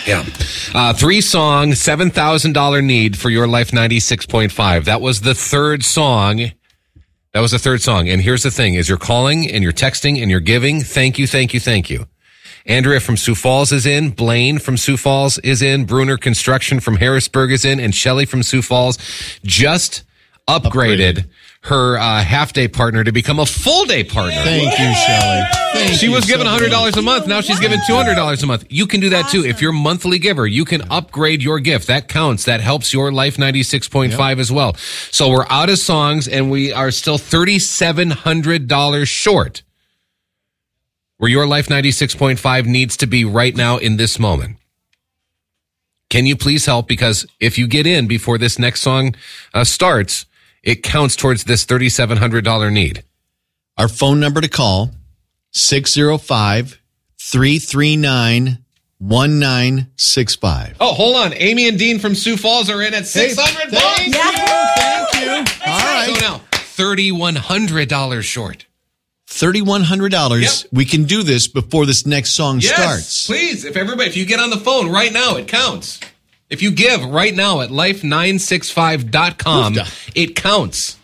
Yeah. 3-song, $7,000 need for Your Life 96.5. That was the third song. And here's the thing, is you're calling and you're texting and you're giving. Thank you, thank you, thank you. Andrea from Sioux Falls is in. Blaine from Sioux Falls is in. Bruner Construction from Harrisburg is in. And Shelly from Sioux Falls just upgraded her half-day partner to become a full-day partner. Thank you, Shelly. She was given $100 a month. Now she's given $200 a month. You can do that too. If you're a monthly giver, you can upgrade your gift. That counts. That helps your Life 96.5 as well. So we're out of songs and we are still $3,700 short where your Life 96.5 needs to be right now in this moment. Can you please help? Because if you get in before this next song starts, it counts towards this $3,700 need. Our phone number to call, 605-339-1965. Oh, hold on. Amy and Dean from Sioux Falls are in at $600. Thank you. All right. So now, $3,100 short. $3,100. Yep. We can do this before this next song starts. Please. If you get on the phone right now, it counts. If you give right now at life965.com, it counts.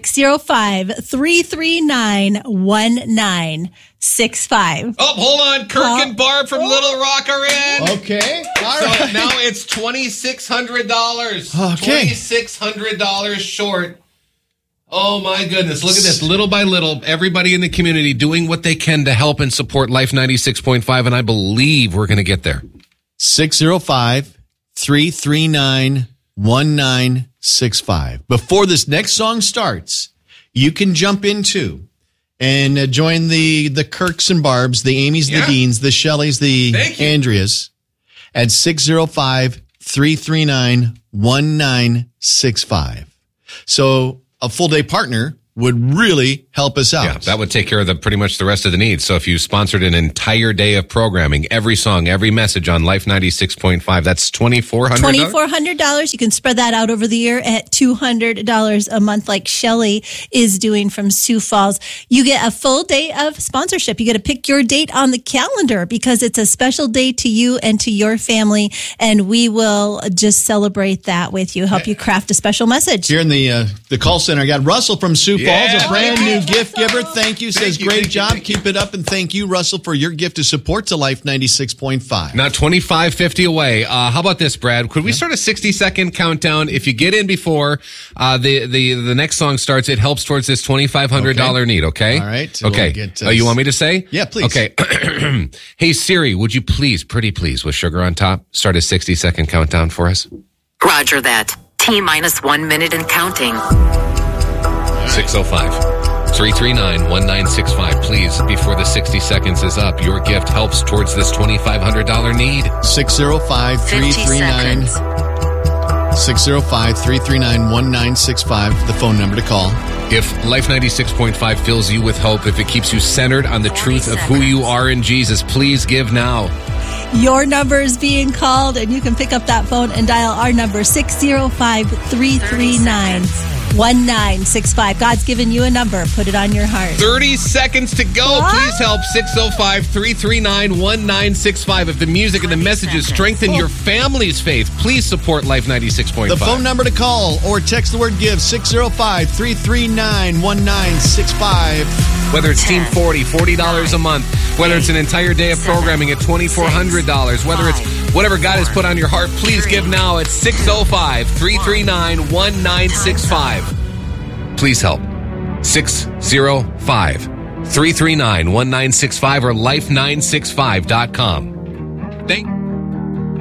605-339-1965. Oh, hold on. Kirk and Barb from Little Rock are in. Okay. All right. So now it's $2,600. Okay. $2,600 short. Oh, my goodness. Look at this. Little by little, everybody in the community doing what they can to help and support Life 96.5, and I believe we're going to get there. 605-339-1965. Before this next song starts, you can jump into and join the Kirks and Barbs, the Amy's, the Deans, the Shellys, the Andreas at 605-339-1965. So a full day partner would really help us out. Yeah, that would take care of pretty much the rest of the needs. So if you sponsored an entire day of programming, every song, every message on Life 96.5, that's $2,400? $2,400. You can spread that out over the year at $200 a month like Shelly is doing from Sioux Falls. You get a full day of sponsorship. You get to pick your date on the calendar because it's a special day to you and to your family, and we will just celebrate that with you, help you craft a special message. Here in the call center, I got Russell from Sioux Falls, a brand new gift giver. Thank you. Says, great job. Keep it up. And thank you, Russell, for your gift of support to Life 96.5. Now, $2,550 away. How about this, Brad? Could we start a 60-second countdown? If you get in before the next song starts, it helps towards this $2,500 need, okay? All right. Okay. You want me to say? Yeah, please. Okay. Hey, Siri, would you please, pretty please, with sugar on top, start a 60-second countdown for us? Roger that. T-minus 1 minute and counting. 605-339-1965. Please, before the 60 seconds is up, your gift helps towards this $2,500 need. 605-339-1965, the phone number to call. If Life 96.5 fills you with hope, if it keeps you centered on the truth of who you are in Jesus, please give now. Your number is being called, and you can pick up that phone and dial our number, 605-339-1965. God's given you a number. Put it on your heart. 30 seconds to go. Please help. 605-339-1965. If the music and the messages strengthen your family's faith, please support Life 96.5. The phone number to call or text the word give, 605-339-1965. Whether it's Team 40, $40 a month, whether it's an entire day of programming at $2,400, whether it's whatever God has put on your heart, please give now at 605-339-1965. Please help. 605-339-1965 or life965.com. Thank you.